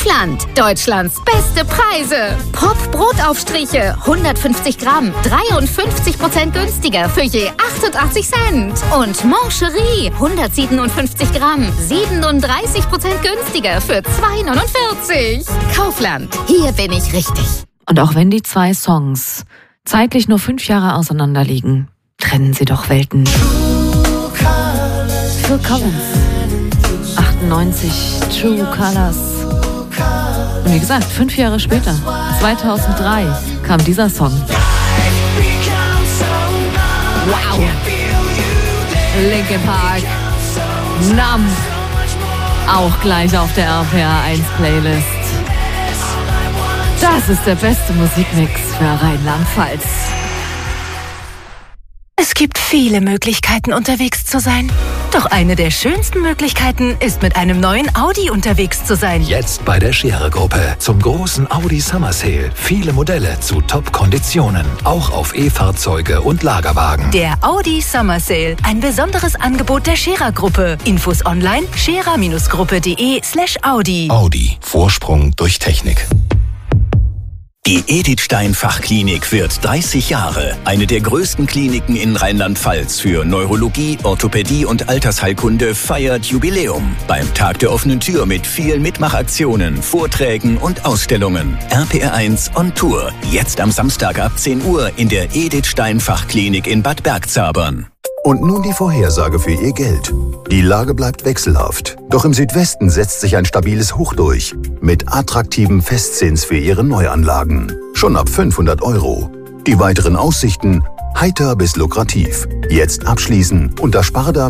Kaufland, Deutschlands beste Preise. Pop-Brotaufstriche, 150 Gramm, 53% günstiger für je 88 Cent. Und Mancherie, 157 Gramm, 37% günstiger für 2,49. Kaufland, hier bin ich richtig. Und auch wenn die zwei Songs zeitlich nur 5 Jahre auseinander liegen, trennen sie doch Welten. Phil Collins, 98, True Colors. Und wie gesagt, 5 Jahre später, 2003, kam dieser Song. Wow! Linkin Park, Numb, auch gleich auf der RPA 1 Playlist. Das ist der beste Musikmix für Rheinland-Pfalz. Es gibt viele Möglichkeiten, unterwegs zu sein. Doch eine der schönsten Möglichkeiten ist, mit einem neuen Audi unterwegs zu sein. Jetzt bei der Scherer-Gruppe zum großen Audi Summer Sale. Viele Modelle zu Top-Konditionen. Auch auf E-Fahrzeuge und Lagerwagen. Der Audi Summer Sale. Ein besonderes Angebot der Scherer-Gruppe. Infos online scherer-gruppe.de/Audi. Audi. Vorsprung durch Technik. Die Edith Stein Fachklinik wird 30 Jahre. Eine der größten Kliniken in Rheinland-Pfalz für Neurologie, Orthopädie und Altersheilkunde feiert Jubiläum. Beim Tag der offenen Tür mit vielen Mitmachaktionen, Vorträgen und Ausstellungen. RPR1 on Tour. Jetzt am Samstag ab 10 Uhr in der Edith Stein Fachklinik in Bad Bergzabern. Und nun die Vorhersage für Ihr Geld. Die Lage bleibt wechselhaft. Doch im Südwesten setzt sich ein stabiles Hoch durch. Mit attraktivem Festzins für Ihre Neuanlagen. Schon ab 500 €. Die weiteren Aussichten heiter bis lukrativ. Jetzt abschließen unter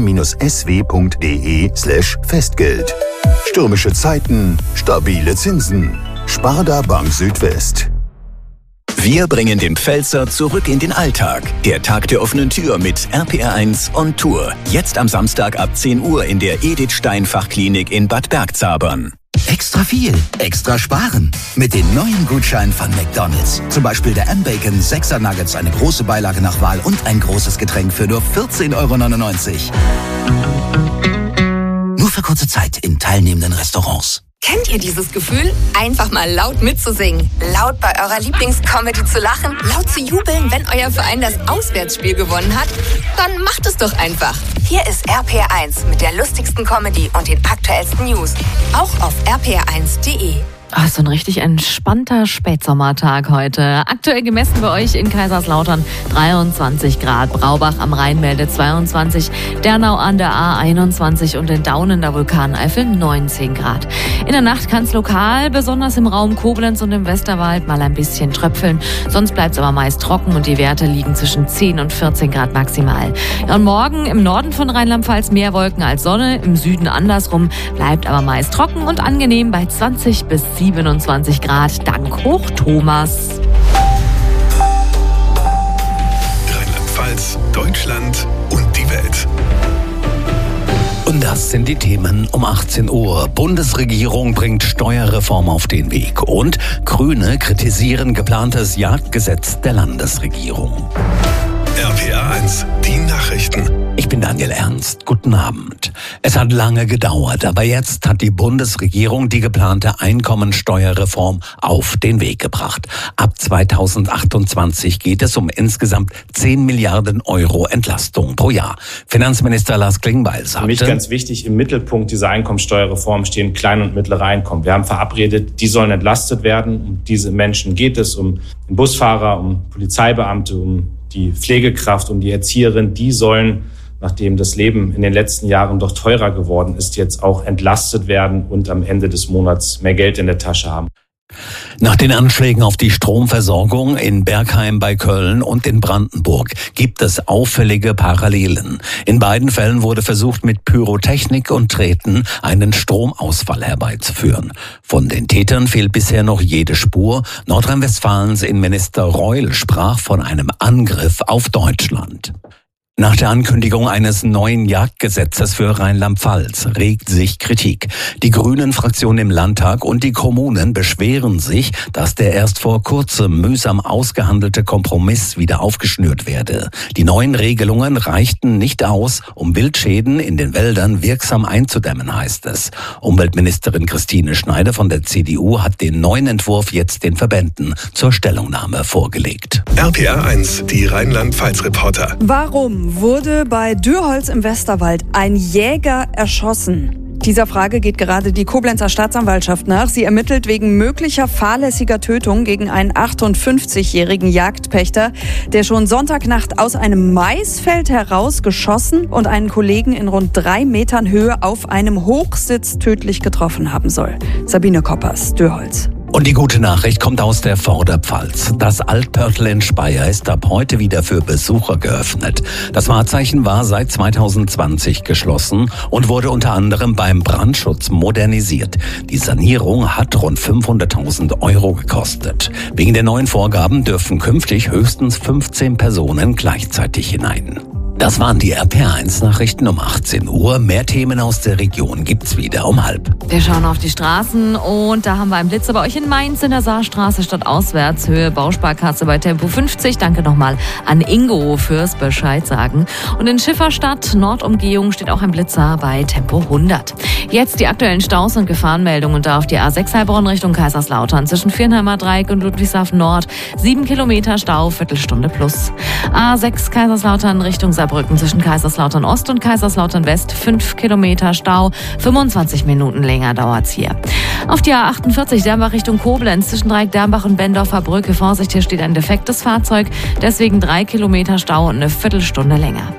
sparda-sw.de/Festgeld. Stürmische Zeiten, stabile Zinsen. Sparda Bank Südwest. Wir bringen den Pfälzer zurück in den Alltag. Der Tag der offenen Tür mit RPR1 on Tour. Jetzt am Samstag ab 10 Uhr in der Edith Stein Fachklinik in Bad Bergzabern. Extra viel, extra sparen. Mit den neuen Gutscheinen von McDonald's. Zum Beispiel der M-Bacon 6er Nuggets, eine große Beilage nach Wahl und ein großes Getränk für nur 14,99 €. Nur für kurze Zeit in teilnehmenden Restaurants. Kennt ihr dieses Gefühl? Einfach mal laut mitzusingen, laut bei eurer Lieblingscomedy zu lachen, laut zu jubeln, wenn euer Verein das Auswärtsspiel gewonnen hat? Dann macht es doch einfach. Hier ist RPR1 mit der lustigsten Comedy und den aktuellsten News. Auch auf rpr1.de. Ach, so ein richtig entspannter Spätsommertag heute. Aktuell gemessen bei euch in Kaiserslautern 23 Grad. Braubach am Rhein meldet 22, Dernau an der A21 und in Daunen der Vulkaneifel 19 Grad. In der Nacht kann es lokal, besonders im Raum Koblenz und im Westerwald, mal ein bisschen tröpfeln. Sonst bleibt es aber meist trocken und die Werte liegen zwischen 10 und 14 Grad maximal. Ja, und morgen im Norden von Rheinland-Pfalz mehr Wolken als Sonne, im Süden andersrum, bleibt aber meist trocken und angenehm bei 20 bis 27 Grad, dank Hoch Thomas. Rheinland-Pfalz, Deutschland und die Welt. Und das sind die Themen um 18 Uhr. Bundesregierung bringt Steuerreform auf den Weg. Und Grüne kritisieren geplantes Jagdgesetz der Landesregierung. RPR1, die Nachrichten. Ich bin Daniel Ernst. Guten Abend. Es hat lange gedauert, aber jetzt hat die Bundesregierung die geplante Einkommensteuerreform auf den Weg gebracht. Ab 2028 geht es um insgesamt 10 Milliarden € Entlastung pro Jahr. Finanzminister Lars Klingbeil sagte: Für mich ganz wichtig, im Mittelpunkt dieser Einkommensteuerreform stehen kleine und mittlere Einkommen. Wir haben verabredet, die sollen entlastet werden. Um diese Menschen geht es, um den Busfahrer, um Polizeibeamte, um die Pflegekraft, um die Erzieherin. Die sollen, nachdem das Leben in den letzten Jahren doch teurer geworden ist, jetzt auch entlastet werden und am Ende des Monats mehr Geld in der Tasche haben. Nach den Anschlägen auf die Stromversorgung in Bergheim bei Köln und in Brandenburg gibt es auffällige Parallelen. In beiden Fällen wurde versucht, mit Pyrotechnik und Treten einen Stromausfall herbeizuführen. Von den Tätern fehlt bisher noch jede Spur. Nordrhein-Westfalens Innenminister Reul sprach von einem Angriff auf Deutschland. Nach der Ankündigung eines neuen Jagdgesetzes für Rheinland-Pfalz regt sich Kritik. Die Grünen-Fraktion im Landtag und die Kommunen beschweren sich, dass der erst vor kurzem mühsam ausgehandelte Kompromiss wieder aufgeschnürt werde. Die neuen Regelungen reichten nicht aus, um Wildschäden in den Wäldern wirksam einzudämmen, heißt es. Umweltministerin Christine Schneider von der CDU hat den neuen Entwurf jetzt den Verbänden zur Stellungnahme vorgelegt. RPR1, die Rheinland-Pfalz-Reporter. Warum wurde bei Dürholz im Westerwald ein Jäger erschossen? Dieser Frage geht gerade die Koblenzer Staatsanwaltschaft nach. Sie ermittelt wegen möglicher fahrlässiger Tötung gegen einen 58-jährigen Jagdpächter, der schon Sonntagnacht aus einem Maisfeld heraus geschossen und einen Kollegen in rund 3 Metern Höhe auf einem Hochsitz tödlich getroffen haben soll. Sabine Koppers, Dürholz. Und die gute Nachricht kommt aus der Vorderpfalz. Das Altpörtl in Speyer ist ab heute wieder für Besucher geöffnet. Das Wahrzeichen war seit 2020 geschlossen und wurde unter anderem beim Brandschutz modernisiert. Die Sanierung hat rund 500.000 € gekostet. Wegen der neuen Vorgaben dürfen künftig höchstens 15 Personen gleichzeitig hinein. Das waren die RPR1-Nachrichten um 18 Uhr. Mehr Themen aus der Region gibt's wieder um 12:30. Wir schauen auf die Straßen und da haben wir einen Blitzer bei euch in Mainz in der Saarstraße statt auswärts. Höhe Bausparkasse bei Tempo 50. Danke nochmal an Ingo fürs Bescheid sagen. Und in Schifferstadt, Nordumgehung, steht auch ein Blitzer bei Tempo 100. Jetzt die aktuellen Staus und Gefahrenmeldungen da auf die A6 Heilbronn Richtung Kaiserslautern zwischen Viernheimer Dreieck und Ludwigshafen Nord. 7 Kilometer Stau, Viertelstunde plus. A6 Kaiserslautern Richtung Saarbrücken zwischen Kaiserslautern Ost und Kaiserslautern West 5 Kilometer Stau, 25 Minuten länger dauert's hier. Auf die A48 Dernbach Richtung Koblenz zwischen Dreieck Dernbach und Bendorfer Brücke. Vorsicht, hier steht ein defektes Fahrzeug, deswegen 3 Kilometer Stau und eine Viertelstunde länger.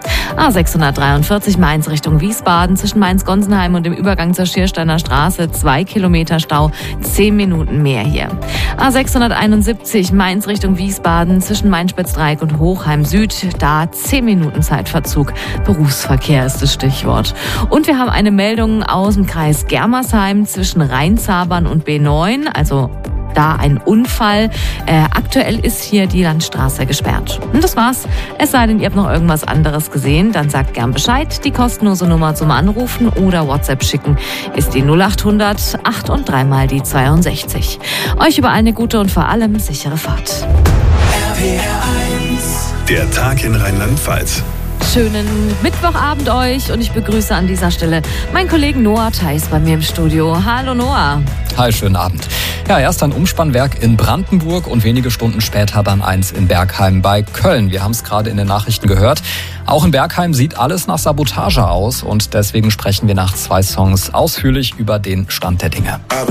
A643 Mainz Richtung Wiesbaden zwischen Mainz-Gonsenheim und dem Übergang zur Schiersteiner Straße 2 Kilometer Stau, 10 Minuten mehr hier. A671 Mainz Richtung Wiesbaden zwischen Mainz-Spitzdreieck und Hochheim Süd, da 10 Minuten Zeitverzug. Berufsverkehr ist das Stichwort. Und wir haben eine Meldung aus dem Kreis Germersheim zwischen Rheinzabern und B9, also da ein Unfall. Aktuell ist hier die Landstraße gesperrt. Und das war's. Es sei denn, ihr habt noch irgendwas anderes gesehen, dann sagt gern Bescheid. Die kostenlose Nummer zum Anrufen oder WhatsApp schicken ist die 0800 8 und 3 mal die 62. Euch überall eine gute und vor allem sichere Fahrt. RPR1, der Tag in Rheinland-Pfalz. Schönen Mittwochabend euch und ich begrüße an dieser Stelle meinen Kollegen Noah Theis bei mir im Studio. Hallo Noah. Hi, schönen Abend. Ja, erst ein Umspannwerk in Brandenburg und wenige Stunden später dann eins in Bergheim bei Köln. Wir haben es gerade in den Nachrichten gehört. Auch in Bergheim sieht alles nach Sabotage aus und deswegen sprechen wir nach 2 Songs ausführlich über den Stand der Dinge.